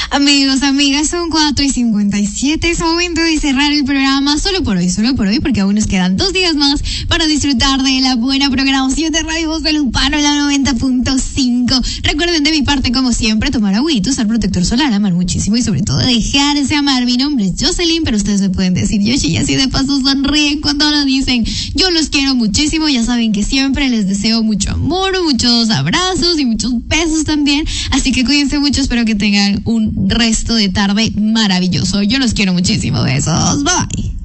Amigos, amigas, son 4:57. Es momento de cerrar el programa solo por hoy, porque aún nos quedan 2 días más para disfrutar de la buena programación de Radio Voz Guadalupano en la 90.5. Recuerden de mi parte, como siempre, tomar agüita, usar protector solar, amar muchísimo y sobre todo dejarse amar. Mi nombre es Jocelyn, pero ustedes me pueden decir Yoshi y así de paso sonríen cuando lo dicen. Yo los quiero muchísimo, ya saben que siempre les deseo mucho amor, muchos abrazos y muchos besos también. Así que cuídense mucho, espero que tengan un resto de tarde maravilloso. Yo los quiero muchísimo. Besos. Bye.